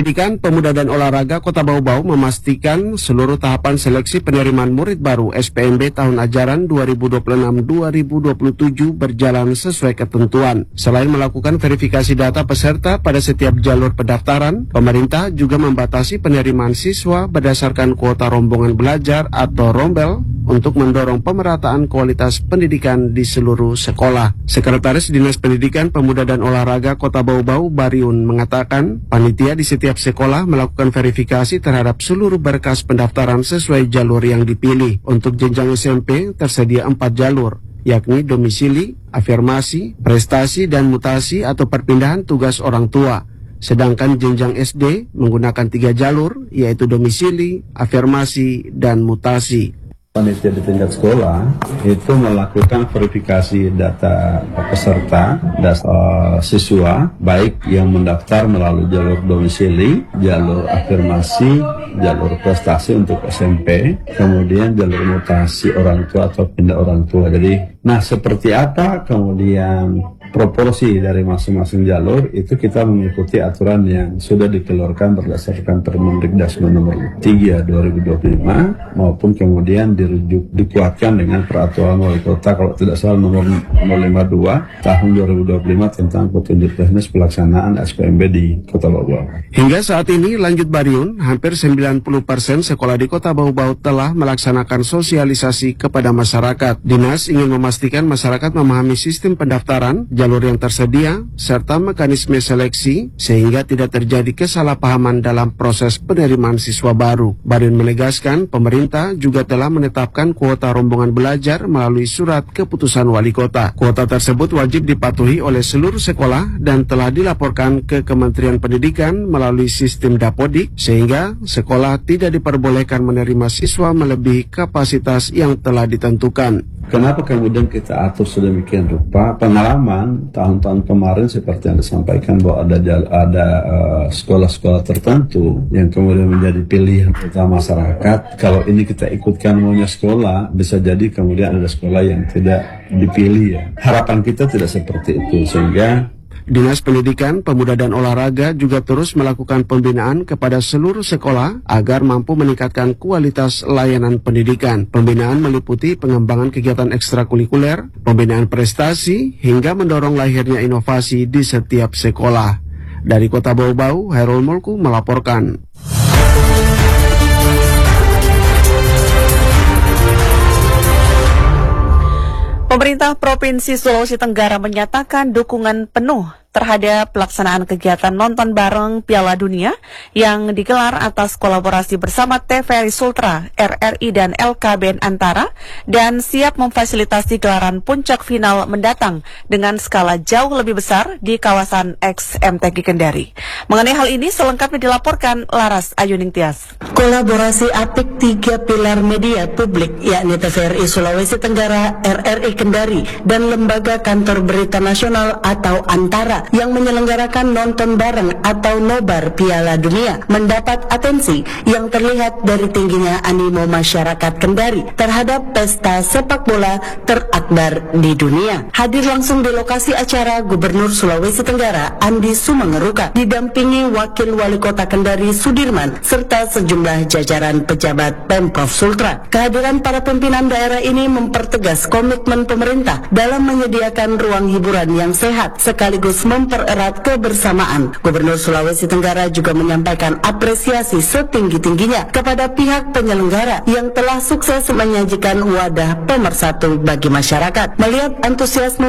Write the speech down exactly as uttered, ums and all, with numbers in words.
Pendidikan, Pemuda dan Olahraga Kota Bau-Bau memastikan seluruh tahapan seleksi penerimaan murid baru S P M B tahun ajaran dua ribu dua puluh enam dua ribu dua puluh tujuh berjalan sesuai ketentuan. Selain melakukan verifikasi data peserta pada setiap jalur pendaftaran, pemerintah juga membatasi penerimaan siswa berdasarkan kuota rombongan belajar atau rombel untuk mendorong pemerataan kualitas pendidikan di seluruh sekolah. Sekretaris Dinas Pendidikan, Pemuda dan Olahraga Kota Bau-Bau, Bariun, mengatakan panitia di setiap sekolah melakukan verifikasi terhadap seluruh berkas pendaftaran sesuai jalur yang dipilih. Untuk jenjang S M P tersedia empat jalur, yakni domisili, afirmasi, prestasi, dan mutasi atau perpindahan tugas orang tua. Sedangkan jenjang S D menggunakan tiga jalur, yaitu domisili, afirmasi, dan mutasi. Panitia di tingkat sekolah itu melakukan verifikasi data peserta dan uh, siswa, baik yang mendaftar melalui jalur domisili, jalur afirmasi, jalur prestasi untuk S M P, kemudian jalur mutasi orang tua atau pindah orang tua. Jadi, nah seperti apa kemudian proporsi dari masing-masing jalur itu kita mengikuti aturan yang sudah dikeluarkan berdasarkan Permendikbud nomor tiga dua ribu dua puluh lima maupun kemudian dirujuk dikuatkan dengan peraturan wali kota kalau tidak salah nomor nol lima dua tahun dua ribu dua puluh lima tentang petunjuk teknis pelaksanaan S P M B di Kota Bau-Bau. Hingga saat ini, lanjut Bariun, hampir sembilan puluh persen sekolah di Kota Bau-Bau telah melaksanakan sosialisasi kepada masyarakat. Dinas ingin memastikan masyarakat memahami sistem pendaftaran, jalur yang tersedia, serta mekanisme seleksi sehingga tidak terjadi kesalahpahaman dalam proses penerimaan siswa baru. Bariun menegaskan pemerintah juga telah menetapkan kuota rombongan belajar melalui surat keputusan wali kota. Kuota tersebut wajib dipatuhi oleh seluruh sekolah dan telah dilaporkan ke Kementerian Pendidikan melalui sistem Dapodik sehingga sekolah tidak diperbolehkan menerima siswa melebihi kapasitas yang telah ditentukan. Kenapa kemudian kita atur sedemikian rupa? Pengalaman tahun-tahun kemarin seperti yang disampaikan bahwa ada ada uh, sekolah-sekolah tertentu yang kemudian menjadi pilihan utama masyarakat. Kalau ini kita ikutkan maunya sekolah, bisa jadi kemudian ada sekolah yang tidak dipilih ya. Harapan kita tidak seperti itu, sehingga Dinas Pendidikan, Pemuda dan Olahraga juga terus melakukan pembinaan kepada seluruh sekolah agar mampu meningkatkan kualitas layanan pendidikan. Pembinaan meliputi pengembangan kegiatan ekstrakurikuler, pembinaan prestasi, hingga mendorong lahirnya inovasi di setiap sekolah. Dari Kota Bau-Bau, Hairul Mulku melaporkan. Pemerintah Provinsi Sulawesi Tenggara menyatakan dukungan penuh terhadap pelaksanaan kegiatan nonton bareng Piala Dunia yang digelar atas kolaborasi bersama T V R I Sultra, R R I dan L K B N Antara, dan siap memfasilitasi gelaran puncak final mendatang dengan skala jauh lebih besar di kawasan X M T G Kendari. Mengenai hal ini selengkapnya dilaporkan Laras Ayuning Tias. Kolaborasi apik tiga pilar media publik yakni T V R I Sulawesi Tenggara, R R I Kendari, dan Lembaga Kantor Berita Nasional atau Antara yang menyelenggarakan nonton bareng atau nobar Piala Dunia mendapat atensi yang terlihat dari tingginya animo masyarakat Kendari terhadap pesta sepak bola terakbar di dunia. Hadir langsung di lokasi acara Gubernur Sulawesi Tenggara Andi Sumengeruka didampingi Wakil Wali Kota Kendari Sudirman serta sejumlah jajaran pejabat Pemprov Sultra. Kehadiran para pimpinan daerah ini mempertegas komitmen pemerintah dalam menyediakan ruang hiburan yang sehat sekaligus mempererat kebersamaan. Gubernur Sulawesi Tenggara juga menyampaikan apresiasi setinggi-tingginya kepada pihak penyelenggara yang telah sukses menyajikan wadah pemersatu bagi masyarakat. Melihat antusiasme